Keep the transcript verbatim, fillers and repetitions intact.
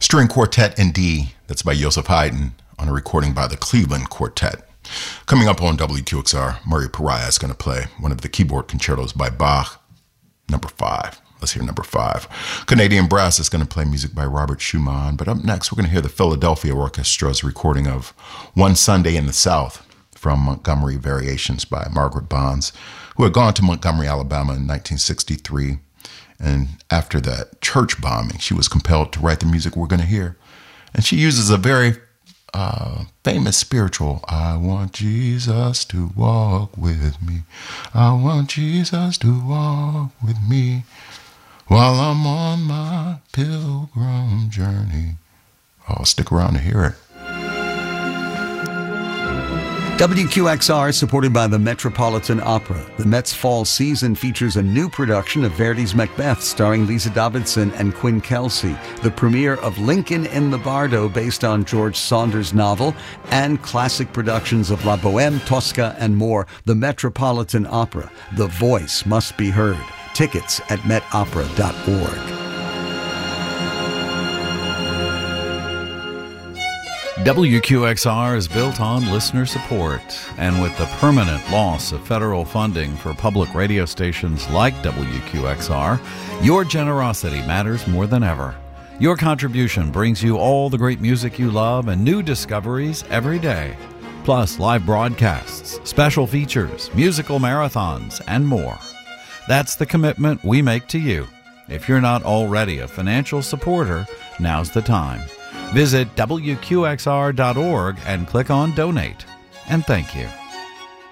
String Quartet in D, that's by Joseph Haydn, on a recording by the Cleveland Quartet. Coming up on W Q X R, Murray Pariah is going to play one of the keyboard concertos by Bach, number five. Let's hear number five. Canadian Brass is going to play music by Robert Schumann, but up next we're going to hear the Philadelphia Orchestra's recording of One Sunday in the South from Montgomery Variations by Margaret Bonds, who had gone to Montgomery, Alabama in nineteen sixty-three. And after that church bombing, she was compelled to write the music we're going to hear. And she uses a very uh, famous spiritual, I want Jesus to walk with me. I want Jesus to walk with me while I'm on my pilgrim journey. I'll stick around to hear it. W Q X R is supported by the Metropolitan Opera. The Met's fall season features a new production of Verdi's Macbeth starring Lisa Davidson and Quinn Kelsey, the premiere of Lincoln in the Bardo based on George Saunders' novel, and classic productions of La Bohème, Tosca, and more. The Metropolitan Opera. The voice must be heard. Tickets at met opera dot org. W Q X R is built on listener support, and with the permanent loss of federal funding for public radio stations like W Q X R, your generosity matters more than ever. Your contribution brings you all the great music you love and new discoveries every day, plus live broadcasts, special features, musical marathons, and more. That's the commitment we make to you. If you're not already a financial supporter, now's the time. Visit W Q X R dot org and click on Donate. And thank you.